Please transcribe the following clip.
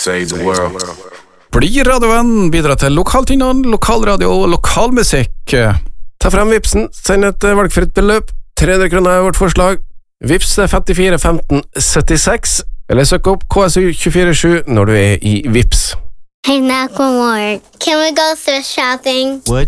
Save the world. Bli radiovenn, bidra til lokaltingene, lokalradio og lokalmusikk. Ta frem Vipsen, send et valgfritt beløp. 300 kroner er vårt forslag. Vips 54 15 76. Eller søk opp KSU247 når du er i Vips. Hey, Macklemore, can we go thrift shopping? What?